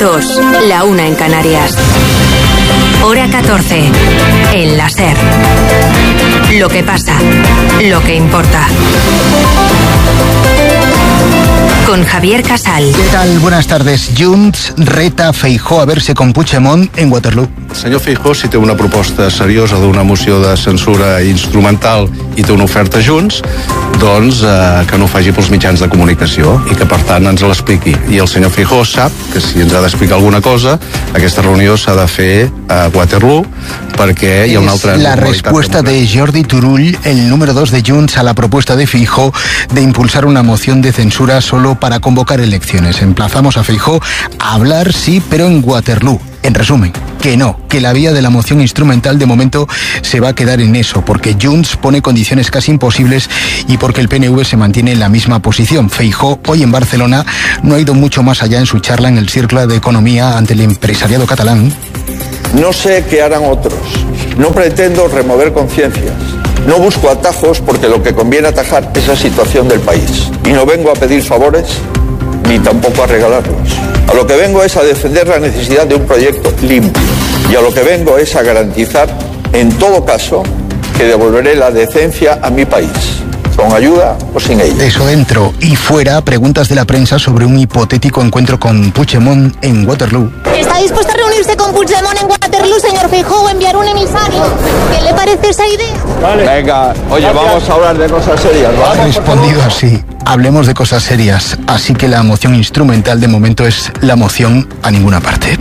2, la 1 en Canarias. Hora 14, en la SER. Lo que pasa, lo que importa. Con Javier Casal. ¿Qué tal? Buenas tardes. Junts reta a Feijóo a verse con Puigdemont en Waterloo. Senyor Feijóo, si té una proposta seriosa d'una moció de censura instrumental i té una oferta a Junts, doncs que no ho faci pels mitjans de comunicació i que, per tant, ens l'expliqui. I el senyor Feijóo sap que si ens ha d'explicar alguna cosa, aquesta reunió s'ha de fer a Waterloo perquè hi ha una altra... La respuesta de Jordi Turull, el número 2 de Junts, a la propuesta de Feijóo de impulsar una moción de censura solo para convocar elecciones. Emplazamos a Feijóo a hablar, sí, pero en Waterloo. En resumen, que no, que la vía de la moción instrumental de momento se va a quedar en eso, porque Junts pone condiciones casi imposibles y porque el PNV se mantiene en la misma posición. Feijóo, hoy en Barcelona, no ha ido mucho más allá en su charla en el Círculo de Economía ante el empresariado catalán. No sé qué harán otros. No pretendo remover conciencias. No busco atajos porque lo que conviene atajar es la situación del país. Y no vengo a pedir favores ni tampoco a regalarlos. A lo que vengo es a defender la necesidad de un proyecto limpio. Y a lo que vengo es a garantizar, en todo caso, que devolveré la decencia a mi país. Con ayuda o sin ella. Eso dentro y fuera, preguntas de la prensa sobre un hipotético encuentro con Puigdemont en Waterloo. ¿Está dispuesto a reunirse con Puigdemont en Waterloo, señor Feijóo, o enviar un emisario? ¿Qué le parece esa idea? Vale. Venga, oye, vamos a hablar de cosas serias, ¿vale? Ha respondido así. Hablemos de cosas serias. Así que la moción instrumental de momento es la moción a ninguna parte.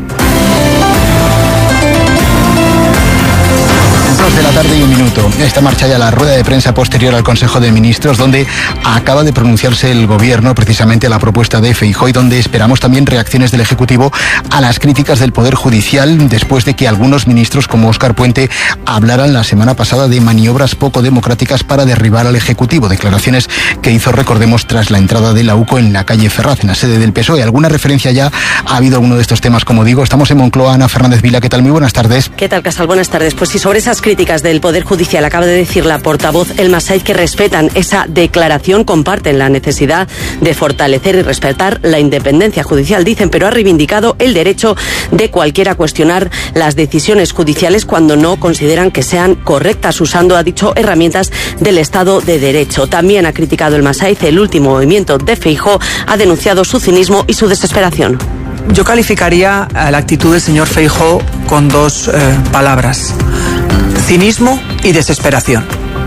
2 de la tarde y 1 minuto. Esta marcha ya la rueda de prensa posterior al Consejo de Ministros, donde acaba de pronunciarse el Gobierno precisamente a la propuesta de Feijóo y donde esperamos también reacciones del Ejecutivo a las críticas del Poder Judicial después de que algunos ministros como Óscar Puente hablaran la semana pasada de maniobras poco democráticas para derribar al Ejecutivo. Declaraciones que hizo, recordemos, tras la entrada de la UCO en la calle Ferraz, en la sede del PSOE. ¿Alguna referencia ya ha habido alguno de estos temas? Como digo, estamos en Moncloa. Ana Fernández Vila, ¿qué tal? Muy buenas tardes. ¿Qué tal, Casal? Buenas tardes. Pues sí, sobre esas críticas del Poder Judicial acaba de decir la portavoz Elma Said que respetan esa declaración, comparten la necesidad de fortalecer y respetar la independencia judicial, dicen, pero ha reivindicado el derecho de cualquiera a cuestionar las decisiones judiciales cuando no consideran que sean correctas, usando, ha dicho, herramientas del Estado de Derecho. También ha criticado Elma Said el último movimiento de Feijóo, ha denunciado su cinismo y su desesperación. Yo calificaría la actitud del señor Feijóo con dos palabras: cinismo y desesperación.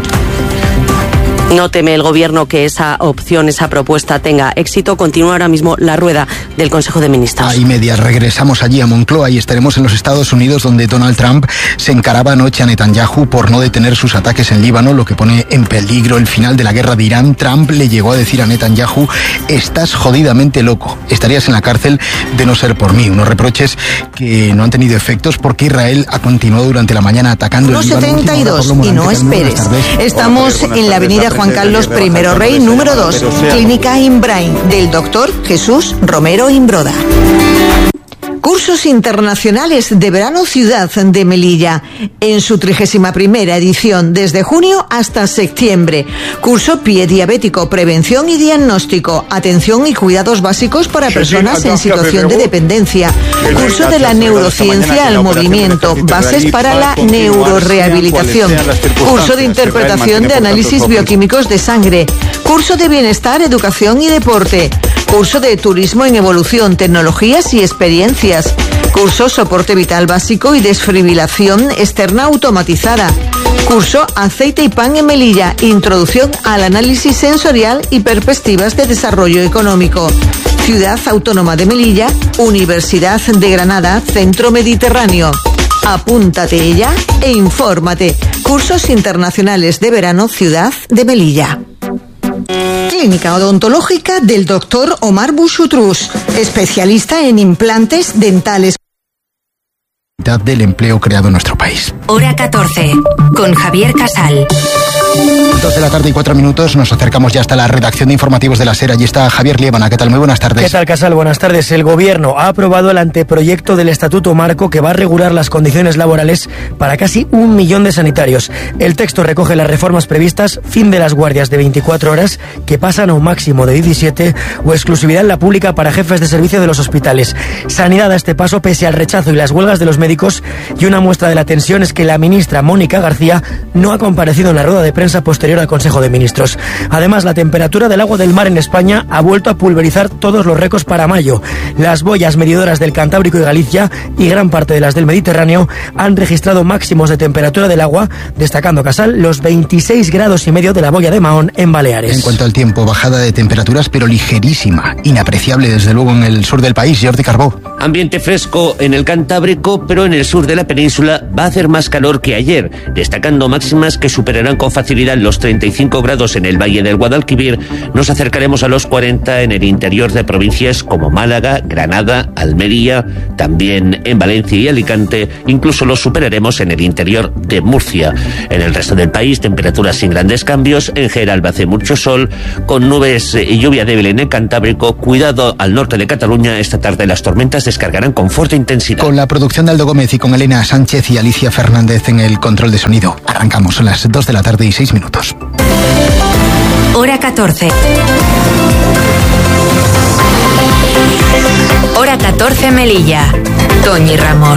No teme el Gobierno que esa opción, esa propuesta tenga éxito. Continúa ahora mismo la rueda del Consejo de Ministros. Ahí media, regresamos allí a Moncloa y estaremos en los Estados Unidos, donde Donald Trump se encaraba anoche a Netanyahu por no detener sus ataques en Líbano, lo que pone en peligro el final de la guerra de Irán. Trump le llegó a decir a Netanyahu: estás jodidamente loco, estarías en la cárcel de no ser por mí. Unos reproches que no han tenido efectos porque Israel ha continuado durante la mañana atacando el Líbano. 72 y no esperes. Estamos en la avenida Juan Carlos I Rey, número 2, Clínica Imbrain, del doctor Jesús Romero Imbroda. Cursos internacionales de verano Ciudad de Melilla, en su 31ª edición, desde junio hasta septiembre. Curso Pie Diabético, Prevención y Diagnóstico, Atención y Cuidados Básicos para personas en situación de dependencia. Curso de la Neurociencia al Movimiento, Bases para la Neurorehabilitación. Curso de Interpretación de Análisis Bioquímicos de Sangre. Curso de Bienestar, Educación y Deporte. Curso de Turismo en Evolución, Tecnologías y Experiencias. Curso Soporte Vital Básico y Desfibrilación Externa Automatizada. Curso Aceite y Pan en Melilla, Introducción al Análisis Sensorial y Perspectivas de Desarrollo Económico. Ciudad Autónoma de Melilla, Universidad de Granada, Centro Mediterráneo. Apúntate ya e infórmate. Cursos internacionales de verano Ciudad de Melilla. Clínica odontológica del doctor Omar Buchutrus, especialista en implantes dentales. Del empleo creado en nuestro país. Hora 14, con Javier Casal. 2:04 nos acercamos ya hasta la redacción de informativos de la SER. Allí está Javier Liébana. ¿Qué tal? Muy buenas tardes. ¿Qué tal, Casal? Buenas tardes. El Gobierno ha aprobado el anteproyecto del Estatuto Marco que va a regular las condiciones laborales para casi 1 millón de sanitarios. El texto recoge las reformas previstas, fin de las guardias de 24 horas, que pasan a un máximo de 17, o exclusividad en la pública para jefes de servicio de los hospitales. Sanidad a este paso pese al rechazo y las huelgas de los médicos, y una muestra de la tensión es que la ministra Mónica García no ha comparecido en la rueda de prensa posterior al Consejo de Ministros. Además, la temperatura del agua del mar en España ha vuelto a pulverizar todos los récords para mayo. Las boyas medidoras del Cantábrico y Galicia y gran parte de las del Mediterráneo han registrado máximos de temperatura del agua, destacando, Casal, los 26,5 grados de la boya de Mahón en Baleares. En cuanto al tiempo, bajada de temperaturas pero ligerísima, inapreciable desde luego en el sur del país. Jordi Carbó. Ambiente fresco en el Cantábrico, pero en el sur de la península va a hacer más calor que ayer, destacando máximas que superarán con facilidad los 35 grados en el Valle del Guadalquivir. Nos acercaremos a los 40 en el interior de provincias como Málaga, Granada, Almería, también en Valencia y Alicante. Incluso los superaremos en el interior de Murcia. En el resto del país, temperaturas sin grandes cambios. En general hace mucho sol, con nubes y lluvia débil en el Cantábrico. Cuidado al norte de Cataluña. Esta tarde las tormentas descargarán con fuerte intensidad. Con la producción de Aldo Gómez y con Elena Sánchez y Alicia Fernández en el control de sonido. Arrancamos a las 2:06 PM. Hora 14. Hora 14 Melilla. Toñi Ramos.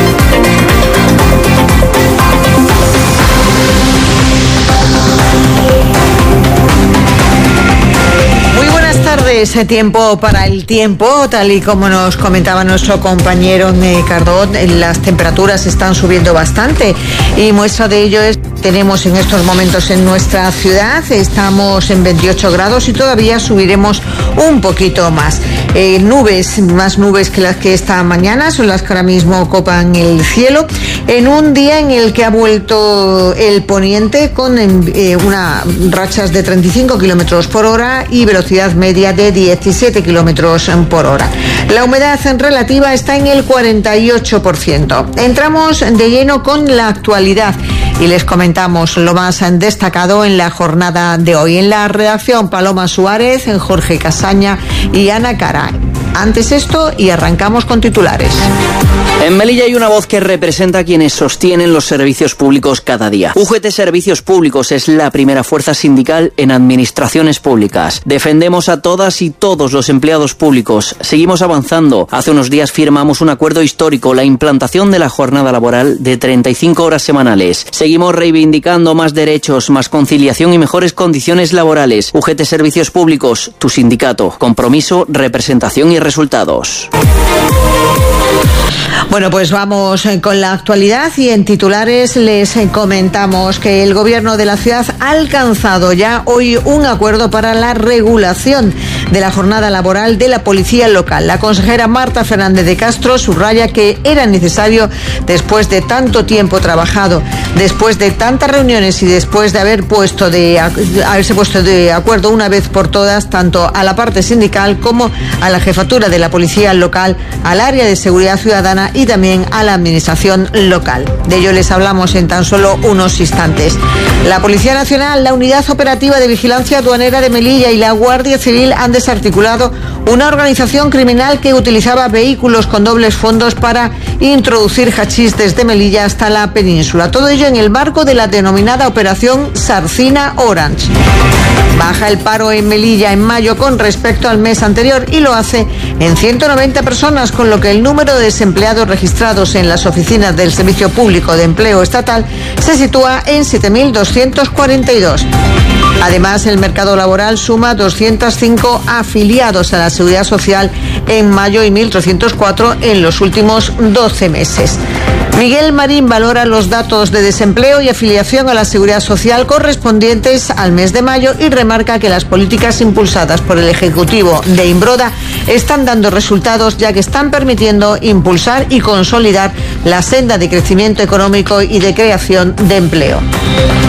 Muy buenas tardes. Tiempo para el tiempo, tal y como nos comentaba nuestro compañero Cardón, las temperaturas están subiendo bastante y muestra de ello es tenemos en estos momentos en nuestra ciudad. Estamos en 28 grados y todavía subiremos un poquito más. Más nubes que las que esta mañana, son las que ahora mismo copan el cielo, en un día en el que ha vuelto el poniente con unas rachas de 35 kilómetros por hora y velocidad media de 17 kilómetros por hora. La humedad relativa está en el 48%. Entramos de lleno con la actualidad y les comentamos lo más destacado en la jornada de hoy. En la redacción, Paloma Suárez, Jorge Casaña y Ana Cara. Antes esto y arrancamos con titulares. En Melilla hay una voz que representa a quienes sostienen los servicios públicos cada día. UGT Servicios Públicos es la primera fuerza sindical en administraciones públicas. Defendemos a todas y todos los empleados públicos. Seguimos avanzando. Hace unos días firmamos un acuerdo histórico, la implantación de la jornada laboral de 35 horas semanales. Seguimos reivindicando más derechos, más conciliación y mejores condiciones laborales. UGT Servicios Públicos, tu sindicato. Compromiso, representación y resultados. Bueno, pues vamos con la actualidad y en titulares les comentamos que el Gobierno de la ciudad ha alcanzado ya hoy un acuerdo para la regulación de la jornada laboral de la policía local. La consejera Marta Fernández de Castro subraya que era necesario, después de tanto tiempo trabajado, después de tantas reuniones y después de haberse puesto de acuerdo una vez por todas, tanto a la parte sindical como a la jefatura de la policía local, al área de seguridad ciudadana y también a la administración local. De ello les hablamos en tan solo unos instantes. La Policía Nacional, la Unidad Operativa de Vigilancia Aduanera de Melilla y la Guardia Civil han desarticulado una organización criminal que utilizaba vehículos con dobles fondos para introducir hachís desde Melilla hasta la península. Todo ello en el marco de la denominada Operación Sarcina Orange. Baja el paro en Melilla en mayo con respecto al mes anterior y lo hace en 190 personas, con lo que el número de desempleados registrados en las oficinas del Servicio Público de Empleo Estatal se sitúa en 7.242. Además, el mercado laboral suma 205 afiliados a la Seguridad Social en mayo y 1.304 en los últimos 12 meses. Miguel Marín valora los datos de desempleo y afiliación a la Seguridad Social correspondientes al mes de mayo y remarca que las políticas impulsadas por el Ejecutivo de Imbroda están dando resultados, ya que están permitiendo impulsar y consolidar la senda de crecimiento económico y de creación de empleo.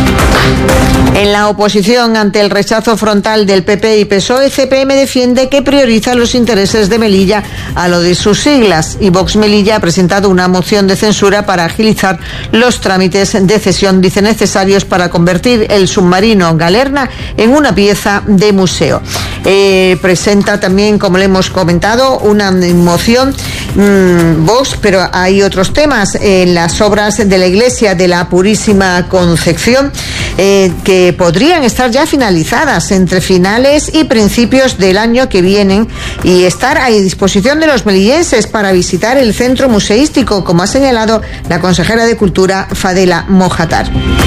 En la oposición ante el rechazo frontal del PP y PSOE, CPM defiende que prioriza los intereses de Melilla a lo de sus siglas, y Vox Melilla ha presentado una moción de censura para agilizar los trámites de cesión, dice, necesarios para convertir el submarino Galerna en una pieza de museo. Presenta también, como le hemos comentado, una moción Vox, pero hay otros temas en las obras de la Iglesia de la Purísima Concepción que podrían estar ya finalizadas entre finales y principios del año que vienen y estar a disposición de los melillenses para visitar el centro museístico, como ha señalado la consejera de Cultura, Fadela Mojatar.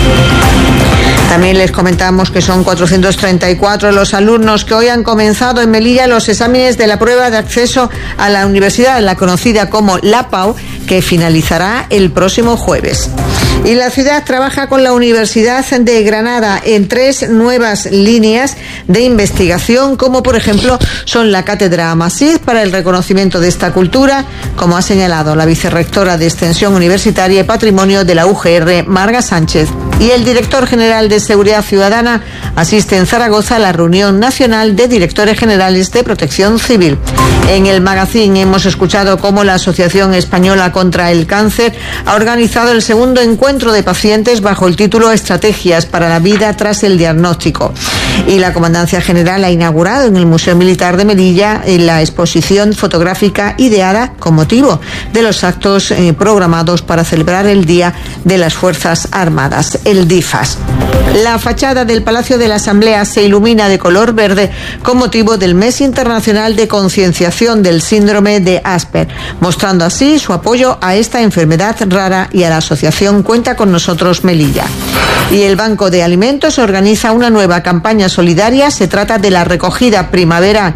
También les comentamos que son 434 los alumnos que hoy han comenzado en Melilla los exámenes de la prueba de acceso a la universidad, la conocida como la PAU, que finalizará el próximo jueves. Y la ciudad trabaja con la Universidad de Granada en 3 nuevas líneas de investigación, como por ejemplo son la Cátedra Masip para el reconocimiento de esta cultura, como ha señalado la vicerrectora de Extensión Universitaria y Patrimonio de la UGR, Marga Sánchez. Y el director general de Seguridad Ciudadana asiste en Zaragoza a la reunión nacional de directores generales de Protección Civil. En el magazine hemos escuchado cómo la Asociación Española contra el Cáncer ha organizado el segundo encuentro de pacientes bajo el título Estrategias para la vida tras el diagnóstico. Y la Comandancia General ha inaugurado en el Museo Militar de Melilla la exposición fotográfica ideada con motivo de los actos programados para celebrar el Día de las Fuerzas Armadas, el DIFAS. La fachada del Palacio de la Asamblea se ilumina de color verde con motivo del Mes Internacional de Concienciación del Síndrome de Asper, mostrando así su apoyo a esta enfermedad rara, y a la asociación Cuenta con Nosotros Melilla. Y el Banco de Alimentos organiza una nueva campaña solidaria. Se trata de la recogida primavera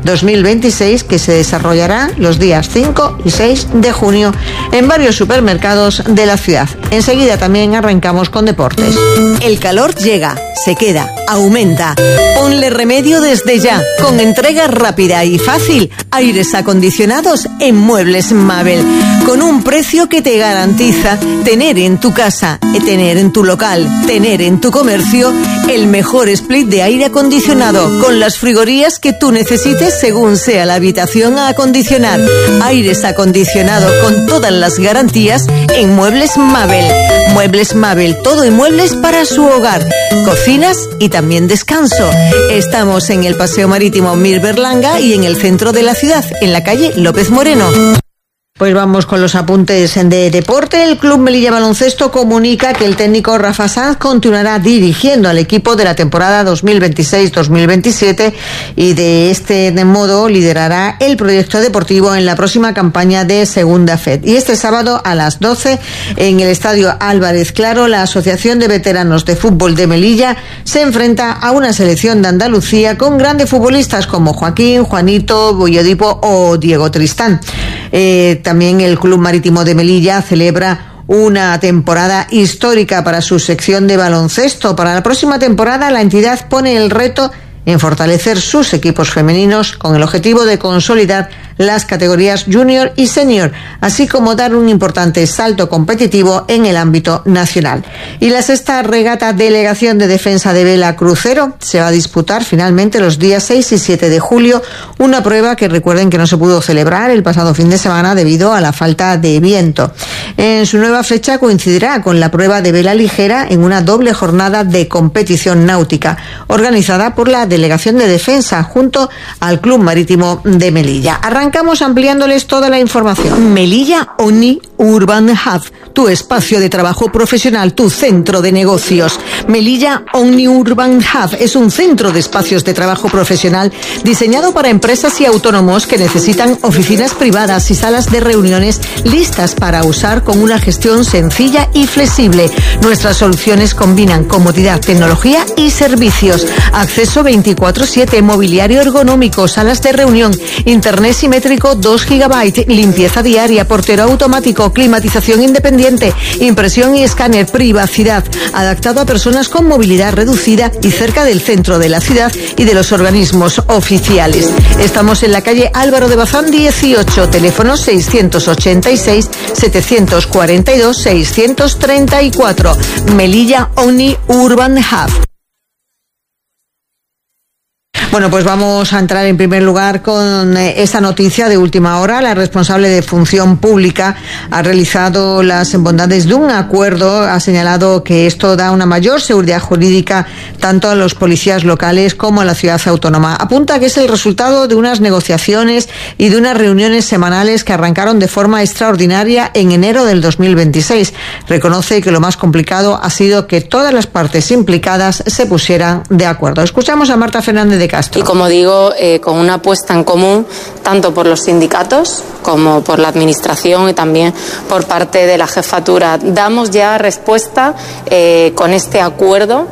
2026, que se desarrollará los días 5 y 6 de junio en varios supermercados de la ciudad. Enseguida también arrancamos con deportes. El calor llega, se queda, aumenta. Ponle remedio desde ya, con entrega rápida y fácil. Aires acondicionados en Muebles Mabel, con un precio que te garantiza tener en tu casa, tener en tu local, tener en tu comercio el mejor split de aire acondicionado, con las frigorías que tú necesites según sea la habitación a acondicionar. Aires acondicionados con todas las garantías en Muebles Mabel. Muebles Mabel, todo en muebles para su hogar, cocinas y también descanso. Estamos en el Paseo Marítimo Mir Berlanga y en el centro de la ciudad, en la calle López Moreno. Pues vamos con los apuntes de deporte. El Club Melilla Baloncesto comunica que el técnico Rafa Sanz continuará dirigiendo al equipo de la temporada 2026-2027 y de este modo liderará el proyecto deportivo en la próxima campaña de Segunda Fed. Y este sábado a las 12 en el Estadio Álvarez Claro, la Asociación de Veteranos de Fútbol de Melilla se enfrenta a una selección de Andalucía con grandes futbolistas como Joaquín, Juanito, Boyodipo o Diego Tristán. También el Club Marítimo de Melilla celebra una temporada histórica para su sección de baloncesto. Para la próxima temporada, la entidad pone el reto en fortalecer sus equipos femeninos con el objetivo de consolidar las categorías junior y senior, así como dar un importante salto competitivo en el ámbito nacional. Y la sexta regata Delegación de Defensa de Vela Crucero se va a disputar finalmente los días 6 y 7 de julio, una prueba que recuerden que no se pudo celebrar el pasado fin de semana debido a la falta de viento. En su nueva fecha coincidirá con la prueba de vela ligera en una doble jornada de competición náutica organizada por la Delegación de Defensa junto al Club Marítimo de Melilla. Arrancamos ampliándoles toda la información. Melilla Omni Urban Hub, tu espacio de trabajo profesional, tu centro de negocios. Melilla Omni Urban Hub es un centro de espacios de trabajo profesional diseñado para empresas y autónomos que necesitan oficinas privadas y salas de reuniones listas para usar con una gestión sencilla y flexible. Nuestras soluciones combinan comodidad, tecnología y servicios. Acceso 24/7, mobiliario ergonómico, salas de reunión, internet y métrico 2 GB, limpieza diaria, portero automático, climatización independiente, impresión y escáner, privacidad, adaptado a personas con movilidad reducida y cerca del centro de la ciudad y de los organismos oficiales. Estamos en la calle Álvaro de Bazán 18, teléfono 686 742 634. Melilla Omni Urban Hub. Bueno, pues vamos a entrar en primer lugar con esta noticia de última hora. La responsable de Función Pública ha realizado las bondades de un acuerdo, ha señalado que esto da una mayor seguridad jurídica tanto a los policías locales como a la ciudad autónoma. Apunta que es el resultado de unas negociaciones y de unas reuniones semanales que arrancaron de forma extraordinaria en enero del 2026. Reconoce que lo más complicado ha sido que todas las partes implicadas se pusieran de acuerdo. Escuchamos a Marta Fernández de Castro. Y como digo, con una apuesta en común, tanto por los sindicatos como por la Administración y también por parte de la Jefatura. Damos ya respuesta con este acuerdo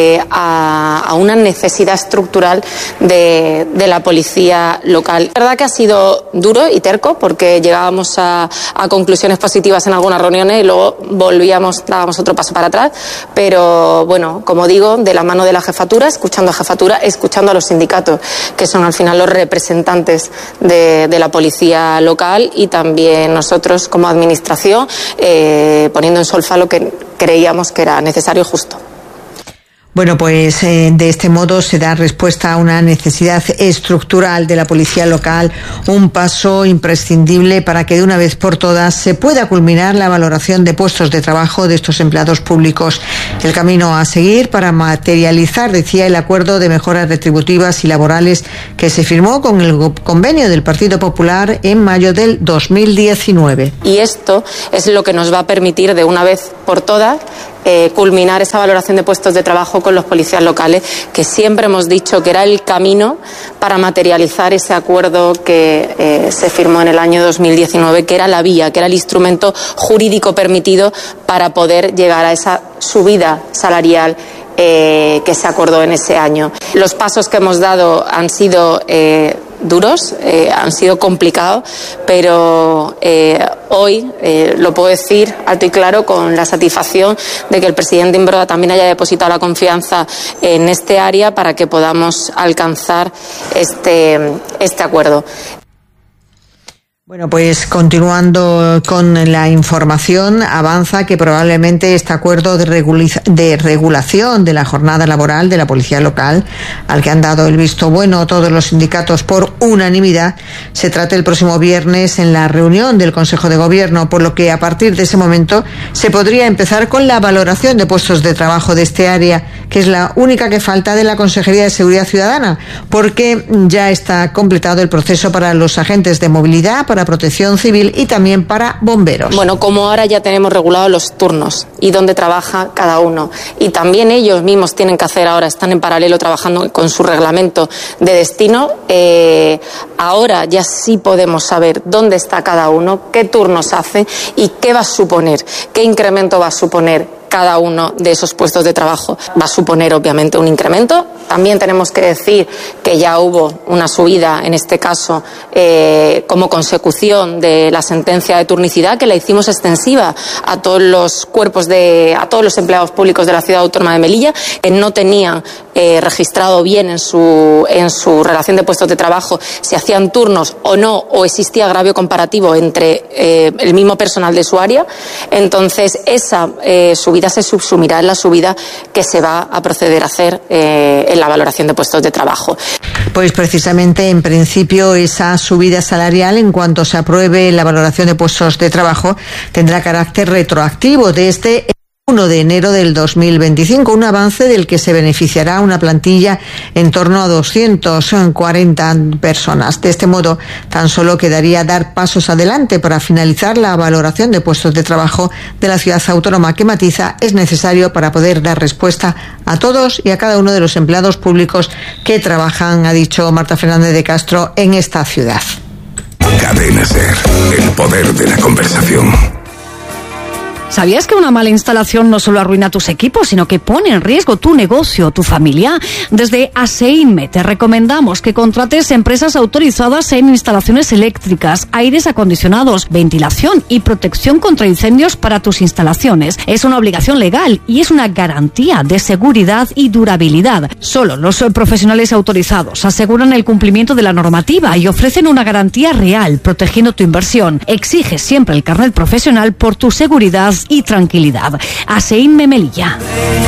a una necesidad estructural de la policía local. La verdad que ha sido duro y terco porque llegábamos a conclusiones positivas en algunas reuniones y luego dábamos otro paso para atrás, pero bueno, como digo, de la mano de la Jefatura, escuchando a Jefatura, escuchando a los sindicatos, que son al final los representantes de la policía local, y también nosotros como Administración poniendo en solfa lo que creíamos que era necesario y justo. Bueno, pues de este modo se da respuesta a una necesidad estructural de la policía local, un paso imprescindible para que de una vez por todas se pueda culminar la valoración de puestos de trabajo de estos empleados públicos. El camino a seguir para materializar, decía, el acuerdo de mejoras retributivas y laborales que se firmó con el convenio del Partido Popular en mayo del 2019. Y esto es lo que nos va a permitir de una vez por todas culminar esa valoración de puestos de trabajo con los policías locales, que siempre hemos dicho que era el camino para materializar ese acuerdo que se firmó en el año 2019, que era la vía, que era el instrumento jurídico permitido para poder llegar a esa subida salarial que se acordó en ese año. Los pasos que hemos dado han sido duros, han sido complicados, pero hoy lo puedo decir alto y claro con la satisfacción de que el presidente Imbroda también haya depositado la confianza en este área para que podamos alcanzar este acuerdo. Bueno, pues continuando con la información, avanza que probablemente este acuerdo de regulación de la jornada laboral de la policía local, al que han dado el visto bueno todos los sindicatos por unanimidad, se trate el próximo viernes en la reunión del Consejo de Gobierno, por lo que a partir de ese momento se podría empezar con la valoración de puestos de trabajo de este área, que es la única que falta de la Consejería de Seguridad Ciudadana, porque ya está completado el proceso para los agentes de movilidad, para Protección Civil y también para bomberos. Bueno, como ahora ya tenemos regulados los turnos y dónde trabaja cada uno, y también ellos mismos tienen que hacer ahora, están en paralelo trabajando con su reglamento de destino, ahora ya sí podemos saber dónde está cada uno, qué turnos hace y qué va a suponer, qué incremento va a suponer cada uno de esos puestos de trabajo. Va a suponer obviamente un incremento. También tenemos que decir que ya hubo una subida, en este caso, como consecución de la sentencia de turnicidad, que la hicimos extensiva a todos los a todos los empleados públicos de la Ciudad Autónoma de Melilla, que no tenían registrado bien en su relación de puestos de trabajo si hacían turnos o no, o existía agravio comparativo entre el mismo personal de su área. Entonces, esa subida se subsumirá en la subida que se va a proceder a hacer en la valoración de puestos de trabajo. Pues precisamente, en principio, esa subida salarial, en cuanto se apruebe la valoración de puestos de trabajo, tendrá carácter retroactivo desde 1 de enero del 2025, un avance del que se beneficiará una plantilla en torno a 240 personas. De este modo, tan solo quedaría dar pasos adelante para finalizar la valoración de puestos de trabajo de la ciudad autónoma, que matiza es necesario para poder dar respuesta a todos y a cada uno de los empleados públicos que trabajan, ha dicho Marta Fernández de Castro, en esta ciudad. Cadena SER, el poder de la conversación. ¿Sabías que una mala instalación no solo arruina tus equipos, sino que pone en riesgo tu negocio, tu familia? Desde ASEINME te recomendamos que contrates empresas autorizadas en instalaciones eléctricas, aires acondicionados, ventilación y protección contra incendios para tus instalaciones. Es una obligación legal y es una garantía de seguridad y durabilidad. Solo los profesionales autorizados aseguran el cumplimiento de la normativa y ofrecen una garantía real, protegiendo tu inversión. Exige siempre el carnet profesional por tu seguridad y tranquilidad. ASEINME Melilla.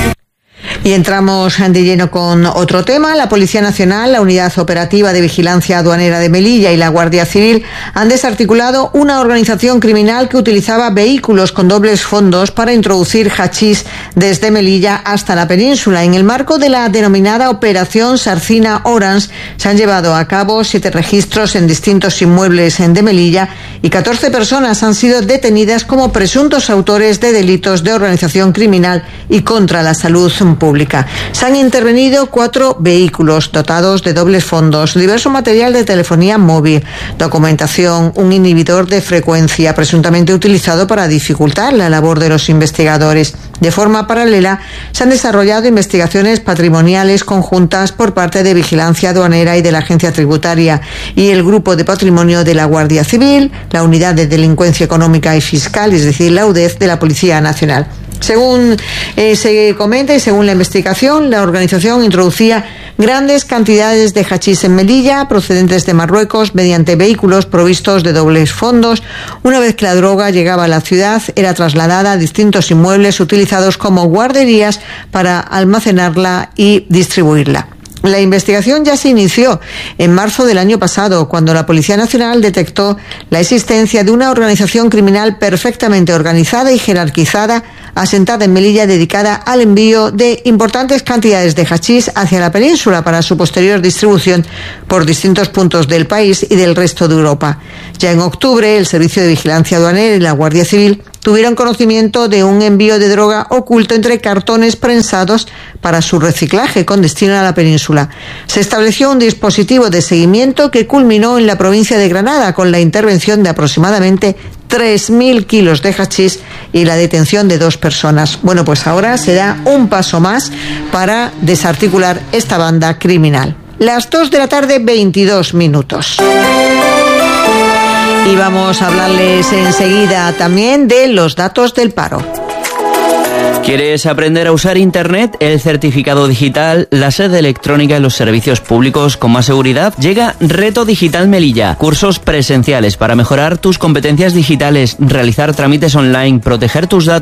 Y entramos de lleno con otro tema. La Policía Nacional, la Unidad Operativa de Vigilancia Aduanera de Melilla y la Guardia Civil han desarticulado una organización criminal que utilizaba vehículos con dobles fondos para introducir hachís desde Melilla hasta la península. En el marco de la denominada Operación Sarcina Orange se han llevado a cabo 7 registros en distintos inmuebles de Melilla y 14 personas han sido detenidas como presuntos autores de delitos de organización criminal y contra la salud pública. Se han intervenido 4 vehículos dotados de dobles fondos, diverso material de telefonía móvil, documentación, un inhibidor de frecuencia presuntamente utilizado para dificultar la labor de los investigadores. De forma paralela, se han desarrollado investigaciones patrimoniales conjuntas por parte de Vigilancia Aduanera y de la Agencia Tributaria y el Grupo de Patrimonio de la Guardia Civil, la Unidad de Delincuencia Económica y Fiscal, es decir, la UDEF de la Policía Nacional. Según se comenta y según la investigación, la organización introducía grandes cantidades de hachís en Melilla, procedentes de Marruecos, mediante vehículos provistos de dobles fondos. Una vez que la droga llegaba a la ciudad, era trasladada a distintos inmuebles utilizados como guarderías para almacenarla y distribuirla. La investigación ya se inició en marzo del año pasado, cuando la Policía Nacional detectó la existencia de una organización criminal perfectamente organizada y jerarquizada, asentada en Melilla, dedicada al envío de importantes cantidades de hachís hacia la península para su posterior distribución por distintos puntos del país y del resto de Europa. Ya en octubre, el Servicio de Vigilancia Aduanera y la Guardia Civil tuvieron conocimiento de un envío de droga oculto entre cartones prensados para su reciclaje con destino a la península. Se estableció un dispositivo de seguimiento que culminó en la provincia de Granada con la intervención de aproximadamente 3.000 kilos de hachís y la detención de 2 personas. Bueno, pues ahora se da un paso más para desarticular esta banda criminal. Las 2 de la tarde, 22 minutos. Y vamos a hablarles enseguida también de los datos del paro. ¿Quieres aprender a usar Internet, el certificado digital, la sede electrónica y los servicios públicos con más seguridad? Llega Reto Digital Melilla. Cursos presenciales para mejorar tus competencias digitales, realizar trámites online, proteger tus datos